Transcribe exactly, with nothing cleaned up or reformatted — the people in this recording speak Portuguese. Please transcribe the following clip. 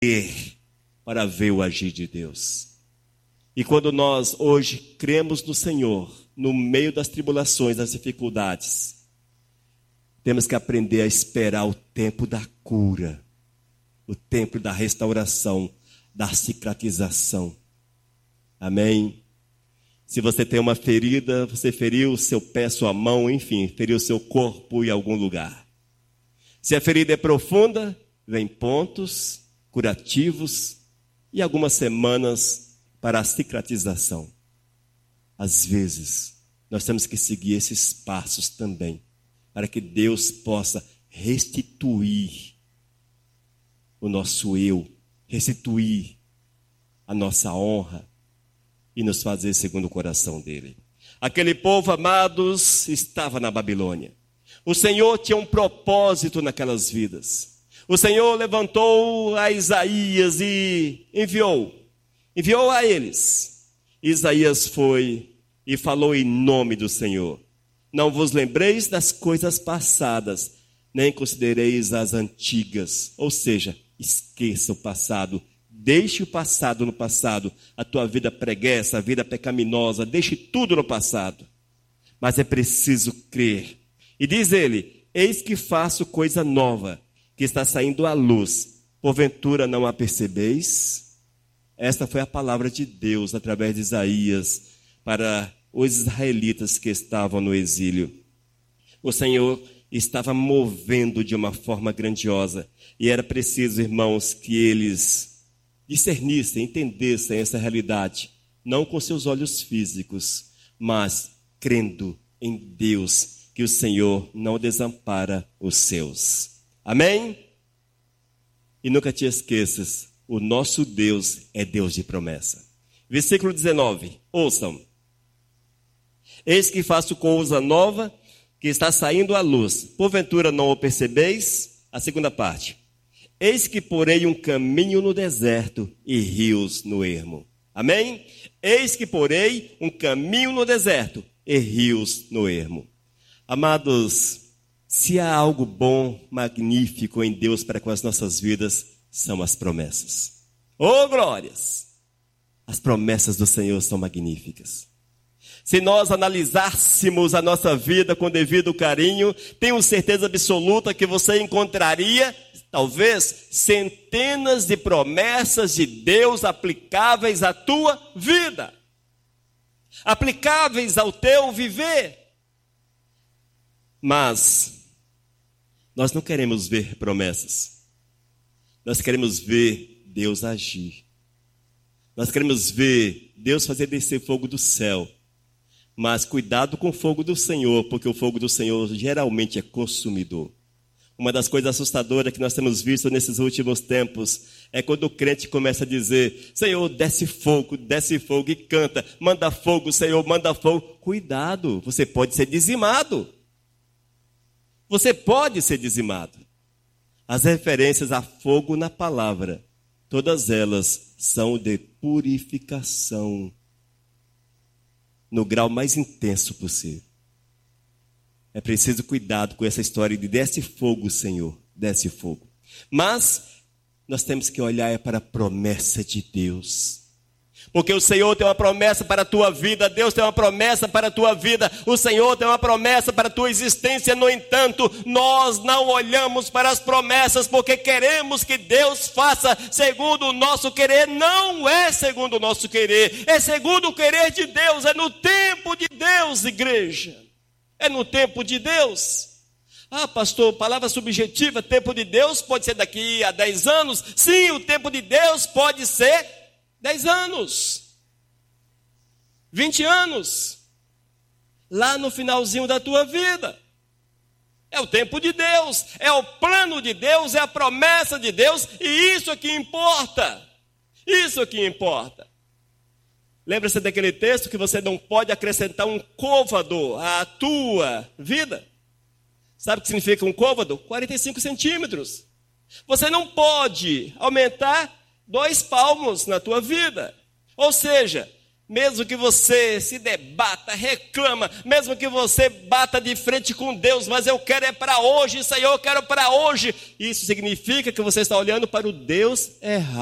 crer para ver o agir de Deus. E quando nós hoje cremos no Senhor, no meio das tribulações, das dificuldades, temos que aprender a esperar o tempo da cura, o tempo da restauração, da cicatrização. Amém? Se você tem uma ferida, você feriu o seu pé, sua mão, enfim, feriu o seu corpo em algum lugar. Se a ferida é profunda, vem pontos curativos e algumas semanas para a cicatrização. Às vezes, nós temos que seguir esses passos também, para que Deus possa restituir o nosso eu, restituir a nossa honra e nos fazer segundo o coração dele. Aquele povo, amados, estava na Babilônia. O Senhor tinha um propósito naquelas vidas. O Senhor levantou a Isaías e enviou. Enviou a eles. Isaías foi e falou em nome do Senhor. Não vos lembreis das coisas passadas, nem considereis as antigas. Ou seja, esqueça o passado. Deixe o passado no passado. A tua vida preguiça, a vida pecaminosa, deixe tudo no passado. Mas é preciso crer. E diz ele, eis que faço coisa nova, que está saindo à luz. Porventura não a percebeis? Esta foi a palavra de Deus através de Isaías para os israelitas que estavam no exílio. O Senhor estava movendo de uma forma grandiosa e era preciso, irmãos, que eles discernissem, entendessem essa realidade, não com seus olhos físicos, mas crendo em Deus, que o Senhor não desampara os seus. Amém? E nunca te esqueças, o nosso Deus é Deus de promessa. Versículo dezenove, ouçam. Eis que faço coisa nova, que está saindo à luz. Porventura não o percebeis? A segunda parte. Eis que porei um caminho no deserto e rios no ermo. Amém? Eis que porei um caminho no deserto e rios no ermo. Amados, se há algo bom, magnífico em Deus para com as nossas vidas, são as promessas. Oh, glórias! As promessas do Senhor são magníficas. Se nós analisássemos a nossa vida com devido carinho, tenho certeza absoluta que você encontraria, talvez, centenas de promessas de Deus aplicáveis à tua vida, aplicáveis ao teu viver. Mas nós não queremos ver promessas. Nós queremos ver Deus agir. Nós queremos ver Deus fazer descer fogo do céu. Mas cuidado com o fogo do Senhor, porque o fogo do Senhor geralmente é consumidor. Uma das coisas assustadoras que nós temos visto nesses últimos tempos é quando o crente começa a dizer, Senhor, desce fogo, desce fogo e canta, manda fogo, Senhor, manda fogo. Cuidado, você pode ser dizimado. Você pode ser dizimado. As referências a fogo na palavra, todas elas são de purificação, no grau mais intenso possível. É preciso cuidado com essa história de desce fogo, Senhor, desce fogo. Mas nós temos que olhar para a promessa de Deus. Porque o Senhor tem uma promessa para a tua vida, Deus tem uma promessa para a tua vida, o Senhor tem uma promessa para a tua existência. No entanto, nós não olhamos para as promessas porque queremos que Deus faça segundo o nosso querer. Não é segundo o nosso querer, é segundo o querer de Deus, é no tempo de Deus, igreja. É no tempo de Deus. Ah, pastor, palavra subjetiva, tempo de Deus pode ser daqui a dez anos. Sim, o tempo de Deus pode ser dez anos, vinte anos, lá no finalzinho da tua vida. É o tempo de Deus, é o plano de Deus, é a promessa de Deus, e isso é que importa. Isso é que importa. Lembra-se daquele texto que você não pode acrescentar um côvado à tua vida? Sabe o que significa um côvado? quarenta e cinco centímetros. Você não pode aumentar dois palmos na tua vida. Ou seja, mesmo que você se debata, reclama, mesmo que você bata de frente com Deus, mas eu quero é para hoje, Senhor, eu quero para hoje. Isso significa que você está olhando para o Deus errado.